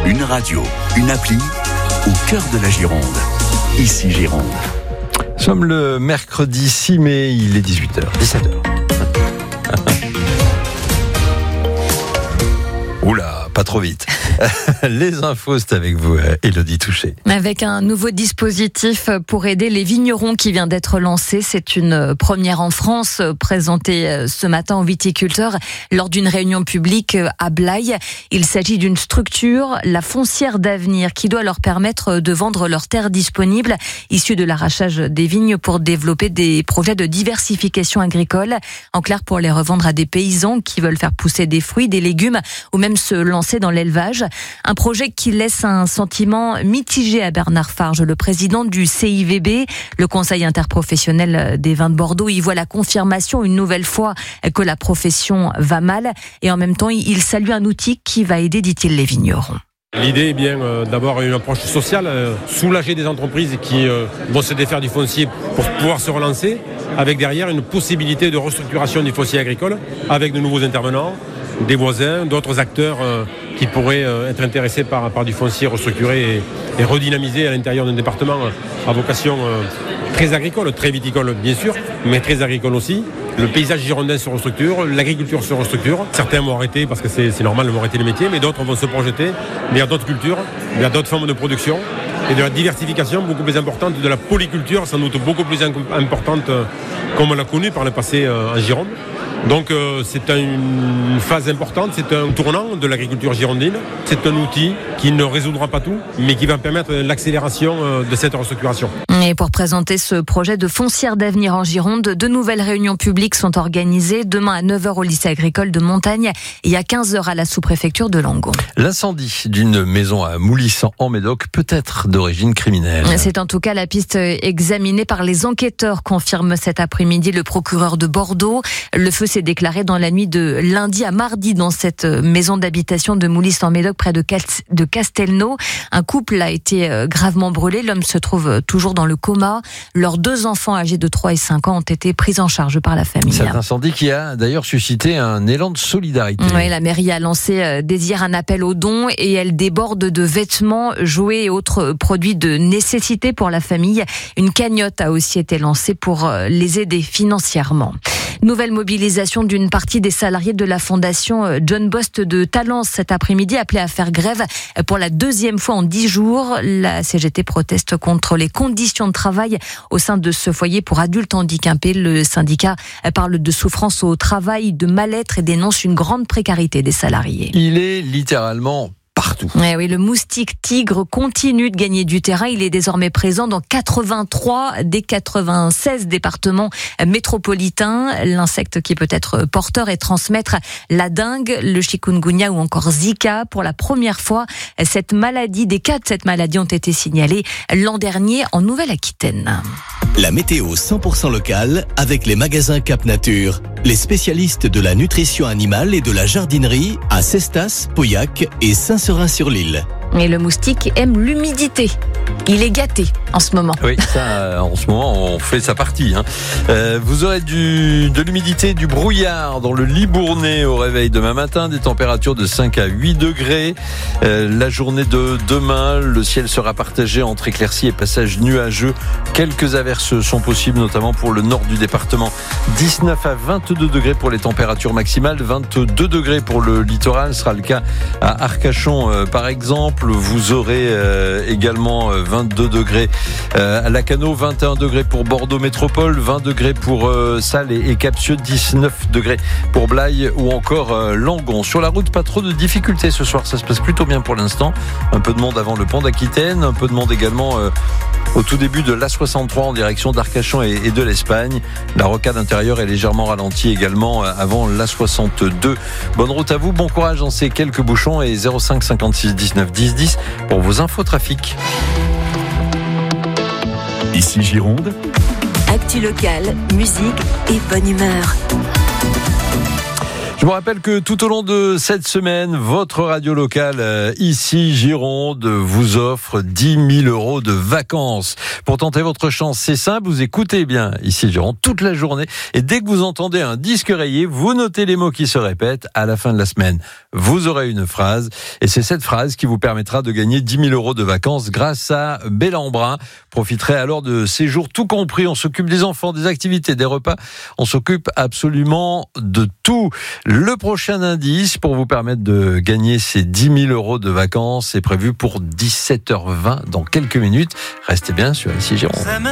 Une radio, une appli, au cœur de la Gironde. Ici Gironde. Nous sommes le mercredi 6 mai, il est 18h, 17h. Oula, pas trop vite. Les infos, c'est avec vous, Élodie Touché. Avec un nouveau dispositif pour aider les vignerons qui vient d'être lancé. C'est une première en France, présentée ce matin aux viticulteurs lors d'une réunion publique à Blaye. Il s'agit d'une structure, la Foncière d'Avenir, qui doit leur permettre de vendre leurs terres disponibles, issues de l'arrachage des vignes, pour développer des projets de diversification agricole. En clair, pour les revendre à des paysans qui veulent faire pousser des fruits, des légumes, ou même se lancer dans l'élevage. Un projet qui laisse un sentiment mitigé à Bernard Farge, le président du CIVB, le Conseil interprofessionnel des vins de Bordeaux. Il voit la confirmation une nouvelle fois que la profession va mal, et en même temps il salue un outil qui va aider, dit-il, les vignerons. L'idée est bien d'avoir une approche sociale, soulager des entreprises qui vont se défaire du foncier pour pouvoir se relancer, avec derrière une possibilité de restructuration du foncier agricole, avec de nouveaux intervenants, des voisins, d'autres acteurs qui pourraient être intéressés par du foncier restructuré et redynamisé à l'intérieur d'un département à vocation très agricole, très viticole bien sûr, mais très agricole aussi. Le paysage girondin se restructure, l'agriculture se restructure. Certains vont arrêter parce que c'est normal, ils vont arrêter les métiers, mais d'autres vont se projeter vers d'autres cultures, vers d'autres formes de production et de la diversification beaucoup plus importante, de la polyculture sans doute beaucoup plus importante comme on l'a connu par le passé en Gironde. Donc c'est une phase importante, c'est un tournant de l'agriculture girondine. C'est un outil qui ne résoudra pas tout, mais qui va permettre l'accélération de cette restructuration. Et pour présenter ce projet de Foncière d'Avenir en Gironde, de nouvelles réunions publiques sont organisées demain à 9h au lycée agricole de Montagne et à 15h à la sous-préfecture de Langon. L'incendie d'une maison à Moulissant en Médoc peut être d'origine criminelle. C'est en tout cas la piste examinée par les enquêteurs, confirme cet après-midi le procureur de Bordeaux. Le feu s'est déclaré dans la nuit de lundi à mardi dans cette maison d'habitation de Moulissant en Médoc près de Castelnau. Un couple a été gravement brûlé. L'homme se trouve toujours dans le coma. Leurs 2 enfants âgés de 3 et 5 ans ont été pris en charge par la famille. Cet incendie qui a d'ailleurs suscité un élan de solidarité. Oui, la mairie a lancé dès hier un appel aux dons et elle déborde de vêtements, jouets et autres produits de nécessité pour la famille. Une cagnotte a aussi été lancée pour les aider financièrement. Nouvelle mobilisation d'une partie des salariés de la fondation John Bost de Talence cet après-midi, appelée à faire grève pour la 2e fois en 10 jours. La CGT proteste contre les conditions de travail au sein de ce foyer pour adultes handicapés. Le syndicat parle de souffrance au travail, de mal-être et dénonce une grande précarité des salariés. Il est littéralement partout. Oui, le moustique tigre continue de gagner du terrain. Il est désormais présent dans 83 des 96 départements métropolitains. L'insecte qui peut être porteur et transmettre la dengue, le chikungunya ou encore Zika. Pour la première fois, des cas de cette maladie ont été signalés l'an dernier en Nouvelle-Aquitaine. La météo 100% locale avec les magasins Cap Nature. Les spécialistes de la nutrition animale et de la jardinerie à Cestas, Pauillac et Saint-Seurin-sur-l'Île. Et le moustique aime l'humidité. Il est gâté en ce moment. Oui, ça, en ce moment, on fait sa partie. Vous aurez de l'humidité, du brouillard dans le Libournais au réveil demain matin, des températures de 5 à 8 degrés. La journée de demain, le ciel sera partagé entre éclaircies et passages nuageux. Quelques averses sont possibles, notamment pour le nord du département. 19 à 22 degrés pour les températures maximales, 22 degrés pour le littoral. Ce sera le cas à Arcachon, par exemple. Vous aurez également 22 degrés à Lacanau, 21 degrés pour Bordeaux Métropole, 20 degrés pour Salles et Captieux, 19 degrés pour Blaye ou encore Langon. Sur la route, pas trop de difficultés ce soir, ça se passe plutôt bien pour l'instant. Un peu de monde avant le pont d'Aquitaine, un peu de monde également au tout début de l'A63 en direction d'Arcachon et de l'Espagne. La rocade intérieure est légèrement ralentie également avant l'A62. Bonne route à vous, bon courage dans ces quelques bouchons et 05 56 19 10 10 pour vos infos trafic. Ici Gironde. Actu locale, musique et bonne humeur. Je vous rappelle que tout au long de cette semaine, votre radio locale, ici Gironde, vous offre 10 000 euros de vacances. Pour tenter votre chance, c'est simple, vous écoutez bien ici Gironde toute la journée et dès que vous entendez un disque rayé, vous notez les mots qui se répètent. À la fin de la semaine, vous aurez une phrase et c'est cette phrase qui vous permettra de gagner 10 000 euros de vacances grâce à Bellambrin. Profiterez alors de séjours tout compris. On s'occupe des enfants, des activités, des repas. On s'occupe absolument de tout. Le prochain indice pour vous permettre de gagner ces 10 000 euros de vacances est prévu pour 17h20 dans quelques minutes. Restez bien sur ici Gironde.